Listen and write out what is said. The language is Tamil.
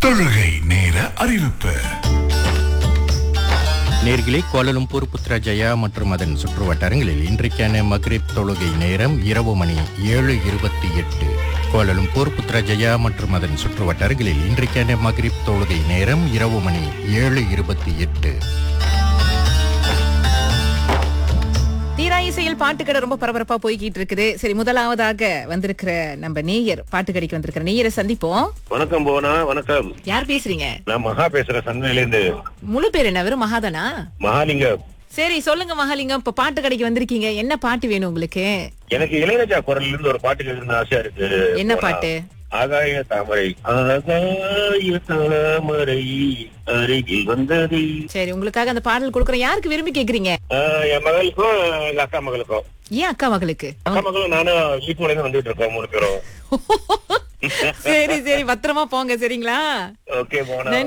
தொழுகை நேர அறிவிப்பு. நேர்களே, கோலாலம்பூர், புத்ராஜயா மற்றும் அதன் சுற்றுவட்டாரங்களில் இன்றைக்கான மக்ரிப் தொழுகை நேரம் இரவு மணி 7:28. கோலாலம்பூர், புத்ராஜயா மற்றும் அதன் சுற்றுவட்டாரங்களில் இன்றைக்கான மக்ரிப் தொழுகை நேரம் இரவு மணி 7:28. தீரா இசையில் பாட்டுக்கடை ரொம்ப பரபரப்பா போய்கிட்டு இருக்குது. சரி, முதலாவதாக வந்திருக்கிற நம்ம நேயர், பாட்டுக்கடைக்கு வந்திருக்கிற நேயரை சந்திப்போம். வணக்கம் போனா. வணக்கம். யார் பேசுறீங்க? நான் மகா பேசுறேன், சன்மையில இருந்து. முழு பேர் என்ன? வெறும் மகாதானா? மகாலிங்கம். சரி, சொல்லுங்க மகாலிங்கம். இப்ப பாட்டு கடைக்கு வந்திருக்கீங்க, என்ன பாட்டு வேணும் உங்களுக்கு? எனக்கு இளையராஜா குரல்ல இருந்து ஒரு பாட்டு கேட்கணும்னு ஆசையா இருக்கு. என்ன பாட்டு? ஆகாய தாமரை ஆகாய தாமரை அருகில் வந்தது. சரி, உங்களுக்காக அந்த பாடல் கொடுக்குறேன். யாருக்கு விரும்பி கேக்குறீங்க? என் மகளுக்கும் எங்க அக்கா மகளுக்கும். ஏன் அக்கா மகளுக்கு? அக்கா மகளும் நானும் வீட்டுல இருந்து வந்துட்டு இருக்கோம், 3 பேரும். சரி சரி, பத்திரமா போங்க. சரிங்களா? ஓகே போனா.